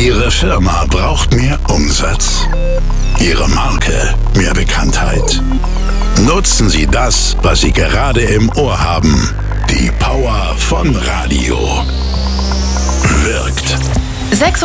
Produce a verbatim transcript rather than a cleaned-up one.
Ihre Firma braucht mehr Umsatz? Ihre Marke mehr Bekanntheit? Nutzen Sie das, was Sie gerade im Ohr haben. Die Power von Radio. Wirkt.